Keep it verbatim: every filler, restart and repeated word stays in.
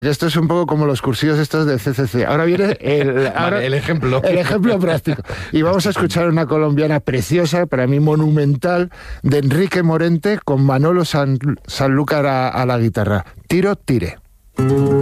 Esto es un poco como los cursillos estos del C C C. Ahora viene el, ahora, vale, el ejemplo. El ejemplo práctico. Y vamos a escuchar una colombiana preciosa, para mí monumental, de Enrique Morente con Manolo San, Sanlúcar a, a la guitarra. Tiro, tire.